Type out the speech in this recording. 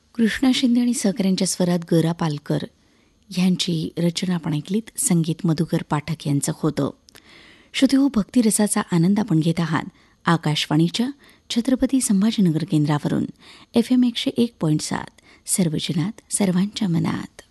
कृष्णा शिंदे आणि सहकाऱ्यांच्या स्वरात गरा पालकर ह्यांची रचना आपण ऐकलीत. संगीत मधुकर पाठक यांचं होतं. श्रोतेहो, भक्तिरसाचा आनंद आपण घेत आहात आकाशवाणीच्या छत्रपती संभाजीनगर केंद्रावरून. FM 101.7 सर्वजनात सर्वांच्या मनात.